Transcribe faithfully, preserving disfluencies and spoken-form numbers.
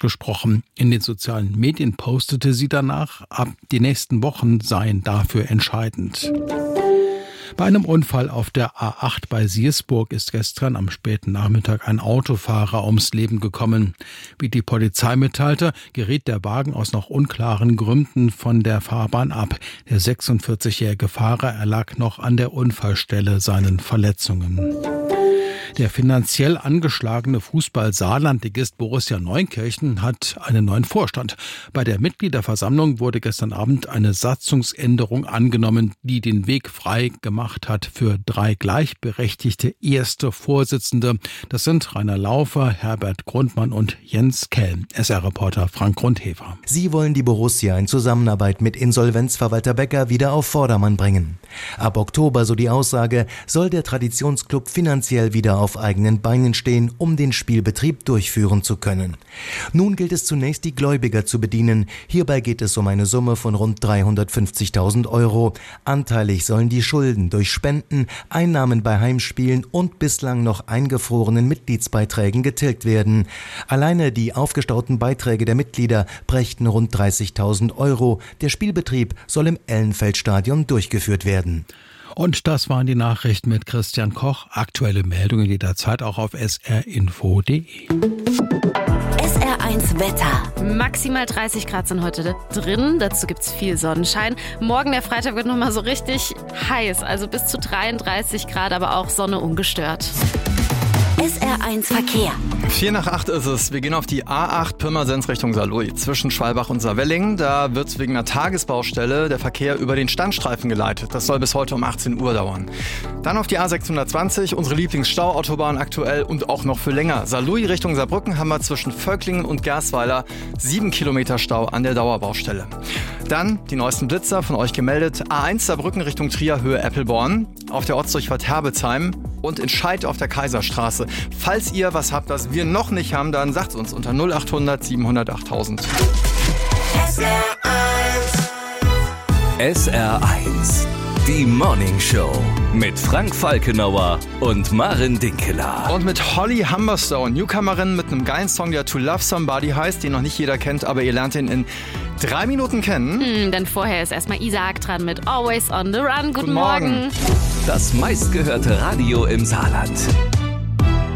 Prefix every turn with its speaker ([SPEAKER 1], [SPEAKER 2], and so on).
[SPEAKER 1] ausgesprochen. In den sozialen Medien postete sie danach, ab die nächsten Wochen seien dafür entscheidend. Bei einem Unfall auf der A acht bei Siersburg ist gestern am späten Nachmittag ein Autofahrer ums Leben gekommen. Wie die Polizei mitteilte, geriet der Wagen aus noch unklaren Gründen von der Fahrbahn ab. Der sechsundvierzigjährige Fahrer erlag noch an der Unfallstelle seinen Verletzungen. Der finanziell angeschlagene Fußball-Saarlandligist Borussia Neunkirchen hat einen neuen Vorstand. Bei der Mitgliederversammlung wurde gestern Abend eine Satzungsänderung angenommen, die den Weg frei gemacht hat für drei gleichberechtigte erste Vorsitzende. Das sind Rainer Laufer, Herbert Grundmann und Jens Kell. S R-Reporter Frank Grundhefer.
[SPEAKER 2] Sie wollen die Borussia in Zusammenarbeit mit Insolvenzverwalter Becker wieder auf Vordermann bringen. Ab Oktober, so die Aussage, soll der Traditionsclub finanziell wieder auf eigenen Beinen stehen, um den Spielbetrieb durchführen zu können. Nun gilt es zunächst, die Gläubiger zu bedienen. Hierbei geht es um eine Summe von rund dreihundertfünfzigtausend Euro. Anteilig sollen die Schulden durch Spenden, Einnahmen bei Heimspielen und bislang noch eingefrorenen Mitgliedsbeiträgen getilgt werden. Alleine die aufgestauten Beiträge der Mitglieder brächten rund dreißigtausend Euro. Der Spielbetrieb soll im Ellenfeldstadion durchgeführt werden.
[SPEAKER 1] Und das waren die Nachrichten mit Christian Koch. Aktuelle Meldungen jederzeit auch auf s r info punkt d e.
[SPEAKER 3] S R eins Wetter.
[SPEAKER 4] Maximal dreißig Grad sind heute drin, dazu gibt's viel Sonnenschein. Morgen, der Freitag, wird nochmal so richtig heiß, also bis zu dreiunddreißig Grad, aber auch Sonne ungestört.
[SPEAKER 3] S R eins Verkehr.
[SPEAKER 5] Vier nach acht ist es. Wir gehen auf die A acht Pirmasens Richtung Saarlouis. Zwischen Schwalbach und Saarwelling. Da wird wegen einer Tagesbaustelle der Verkehr über den Standstreifen geleitet. Das soll bis heute um achtzehn Uhr dauern. Dann auf die A sechshundertzwanzig, unsere Lieblingsstauautobahn aktuell und auch noch für länger. Saarlouis Richtung Saarbrücken haben wir zwischen Völklingen und Gersweiler sieben Kilometer Stau an der Dauerbaustelle. Dann die neuesten Blitzer von euch gemeldet. A eins Saarbrücken Richtung Trier, Höhe Eppelborn. Auf der Ortsdurchfahrt Herbezheim und in Scheid auf der Kaiserstraße. Falls ihr was habt, das wir noch nicht haben, dann sagt es uns unter null achthundert siebenhundert achttausend.
[SPEAKER 3] S R eins.
[SPEAKER 6] S R eins. Die Morning Show mit Frank Falkenauer und Maren Dinkeler.
[SPEAKER 5] Und mit Holly Humberstone, Newcomerin mit einem geilen Song, der To Love Somebody heißt, den noch nicht jeder kennt, aber ihr lernt ihn in drei Minuten kennen.
[SPEAKER 4] Hm, denn vorher ist erstmal Isaac dran mit Always on the Run. Guten,
[SPEAKER 5] Guten Morgen.
[SPEAKER 4] Morgen.
[SPEAKER 6] Das meistgehörte Radio im Saarland.